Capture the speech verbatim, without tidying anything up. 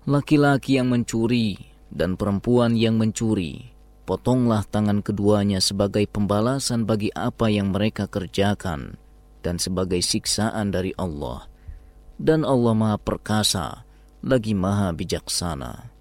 Laki-laki yang mencuri dan perempuan yang mencuri, potonglah tangan keduanya sebagai pembalasan bagi apa yang mereka kerjakan dan sebagai siksaan dari Allah. Dan Allah Maha Perkasa lagi Maha Bijaksana.